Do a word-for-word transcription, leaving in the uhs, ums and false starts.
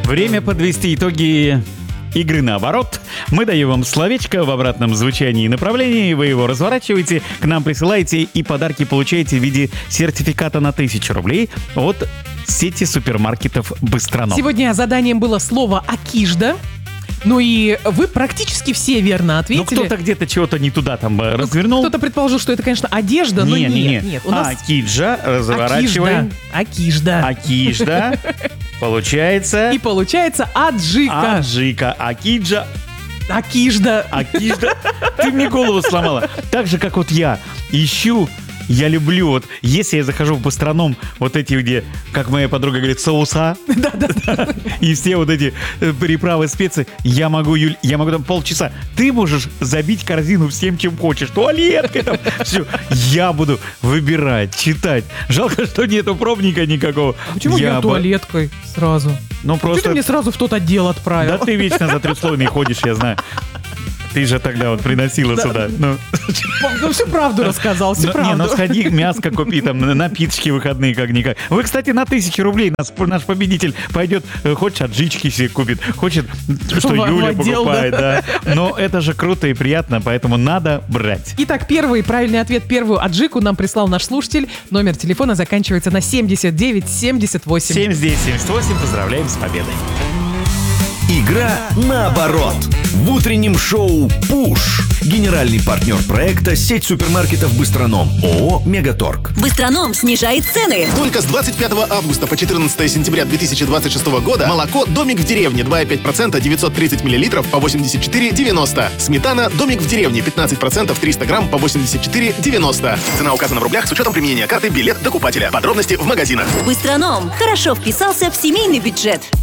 Время подвести итоги игры наоборот. Мы даем вам словечко в обратном звучании и направлении, вы его разворачиваете, к нам присылаете и подарки получаете в виде сертификата на тысячу рублей от сети супермаркетов «Быстроном». Сегодня заданием было слово «акижда». Ну и вы практически все верно ответили. Ну, кто-то где-то чего-то не туда там ну, развернул. Кто-то предположил, что это, конечно, одежда, но не, нет. Не, не. нет у нас... Акиджа, разворачиваем. Акижда. Акижда. Получается... И получается аджика. Аджика. Акиджа. Акижда. Акижда. Ты мне голову сломала. Так же, как вот я ищу... Я люблю, вот, если я захожу в Быстроном, вот эти, где, как моя подруга говорит, соуса, да-да-да, и все вот эти приправы, специи, я могу, Юль, я могу там полчаса, ты можешь забить корзину всем, чем хочешь, туалеткой там, все, я буду выбирать, читать. Жалко, что нету пробника никакого. А почему я, я туалеткой сразу? Ну, просто... Что ты мне сразу в тот отдел отправил? Да ты вечно за трехслойный ходишь, я знаю. Ты же тогда вот приносила да. сюда. Ну. ну, всю правду рассказал, всю но, правду. Не, ну сходи, мяско купи, там, напиточки выходные как-никак. Вы, кстати, на тысячу рублей нас, наш победитель пойдет, хочет аджички себе купит, хочет, что в, Юля в отдел, покупает, да. да. Но это же круто и приятно, поэтому надо брать. Итак, первый правильный ответ, первую аджику нам прислал наш слушатель. Номер телефона заканчивается на семьдесят девять семьдесят восемь. семьдесят девять семьдесят восемь. Поздравляем с победой. Игра наоборот. В утреннем шоу «Пуш». Генеральный партнер проекта — сеть супермаркетов «Быстроном». ООО «Мегаторг». «Быстроном» снижает цены. Только с двадцать пятого августа по четырнадцатое сентября две тысячи двадцать шестого года молоко «Домик в деревне» два и пять процента девятьсот тридцать миллилитров по восемьдесят четыре девяносто. Сметана «Домик в деревне» пятнадцать процентов триста грамм по восемьдесят четыре девяносто. Цена указана в рублях с учетом применения карты «Билет» докупателя. Подробности в магазинах. «Быстроном» хорошо вписался в семейный бюджет.